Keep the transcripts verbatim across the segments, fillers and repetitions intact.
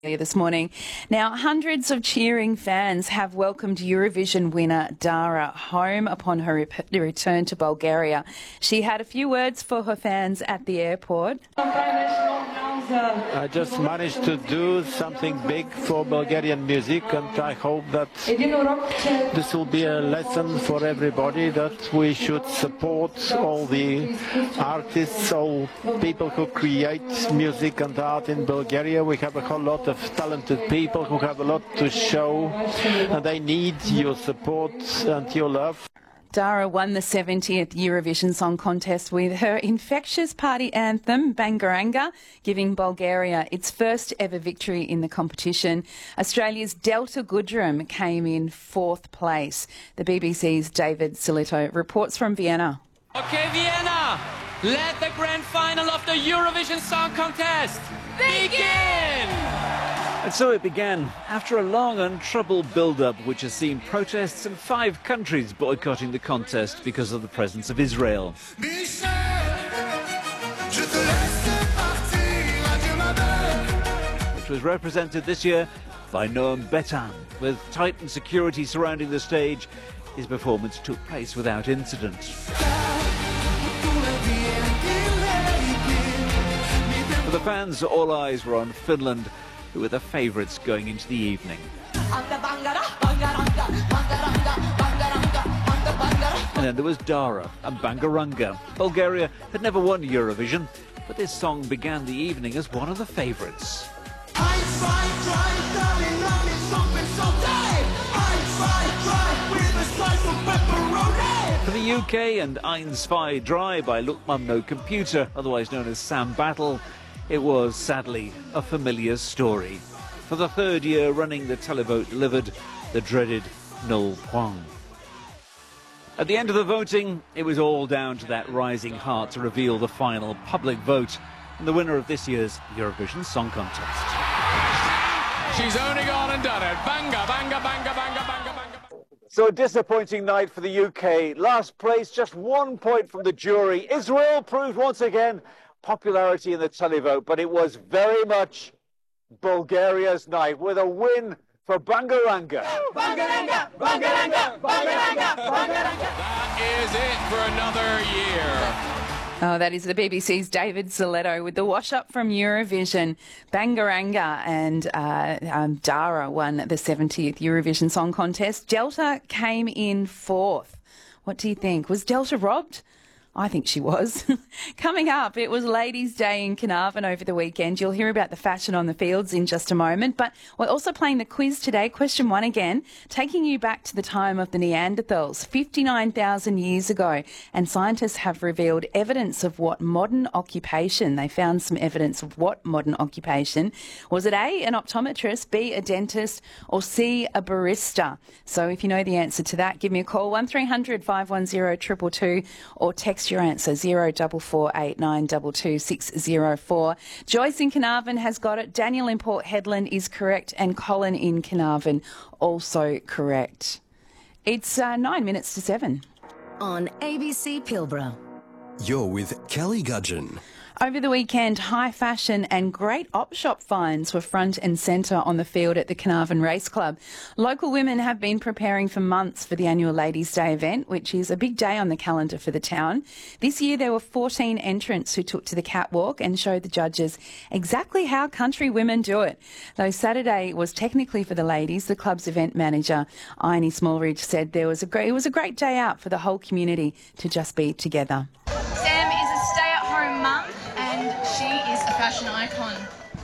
This morning. Now, hundreds of cheering fans have welcomed Eurovision winner Dara home upon her rep- return to Bulgaria. She had a few words for her fans at the airport. I just managed to do something big for Bulgarian music, and I hope that this will be a lesson for everybody that we should support all the artists, all people who create music and art in Bulgaria. We have a whole lot of talented people who have a lot to show, and they need your support and your love. Dara won the seventieth Eurovision Song Contest with her infectious party anthem, Bangaranga, giving Bulgaria its first ever victory in the competition. Australia's Delta Goodrem came in fourth place. The B B C's David Silito reports from Vienna. Okay, Vienna, let the grand final of the Eurovision Song Contest begin! And so it began, after a long and troubled build-up which has seen protests in five countries boycotting the contest because of the presence of Israel. Which was represented this year by Noam Betan. With tightened security surrounding the stage, his performance took place without incident. For the fans, all eyes were on Finland, who were the favourites going into the evening. And then there was Dara and Bangaranga. Bulgaria had never won Eurovision, but this song began the evening as one of the favourites. For the U K and Eins Zwei Drei by Lukman No Computer, otherwise known as Sam Battle, it was, sadly, a familiar story. For the third year running, the televote delivered the dreaded null point. At the end of the voting, it was all down to that rising heart to reveal the final public vote and the winner of this year's Eurovision Song Contest. She's only gone and done it. Banga, banga, banga, banga, banga, banga. So a disappointing night for the U K. Last place, just one point from the jury. Israel proved once again popularity in the televote, but it was very much Bulgaria's night with a win for Bangaranga. Bangaranga, Bangaranga, Bangaranga, Bangaranga. That is it for another year. Oh, that is the B B C's David Ziletto with the wash-up from Eurovision. Bangaranga and uh, um, Dara won the seventieth Eurovision Song Contest. Delta came in fourth. What do you think? Was Delta robbed? I think she was. Coming up, it was Ladies' Day in Carnarvon over the weekend. You'll hear about the fashion on the fields in just a moment. But we're also playing the quiz today, question one again, taking you back to the time of the Neanderthals, fifty-nine thousand years ago. And scientists have revealed evidence of what modern occupation. They found some evidence of what modern occupation. Was it A, an optometrist, B, a dentist, or C, a barista? So if you know the answer to that, give me a call, one three hundred, five one zero, two two two, or text your answer, zero four four eight nine two two six zero four. Joyce in Carnarvon has got it. Daniel in Port Hedland is correct, and Colin in Carnarvon also correct. It's uh, nine minutes to seven. On A B C Pilbara. You're with Kelly Gudgeon. Over the weekend, high fashion and great op shop finds were front and centre on the field at the Carnarvon Race Club. Local women have been preparing for months for the annual Ladies' Day event, which is a big day on the calendar for the town. This year there were fourteen entrants who took to the catwalk and showed the judges exactly how country women do it. Though Saturday was technically for the ladies, the club's event manager, Ione Smallridge, said there was a great, it was a great day out for the whole community to just be together. Sam is a stay-at-home mum, and she is a fashion icon.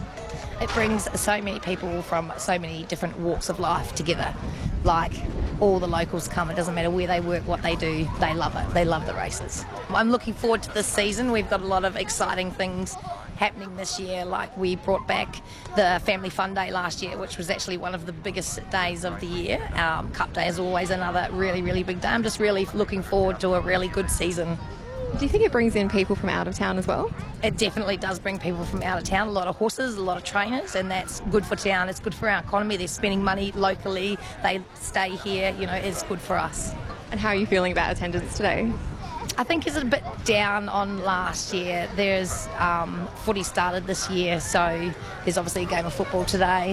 It brings so many people from so many different walks of life together. Like, all the locals come. It doesn't matter where they work, what they do. They love it. They love the races. I'm looking forward to this season. We've got a lot of exciting things happening this year. Like, we brought back the Family Fun Day last year, which was actually one of the biggest days of the year. Um, Cup Day is always another really, really big day. I'm just really looking forward to a really good season. Do you think it brings in people from out of town as well? It definitely does bring people from out of town, a lot of horses, a lot of trainers, and that's good for town. It's good for our economy. They're spending money locally. They stay here, you know, it's good for us. And how are you feeling about attendance today? I think it's a bit down on last year. There's um, footy started this year, so there's obviously a game of football today.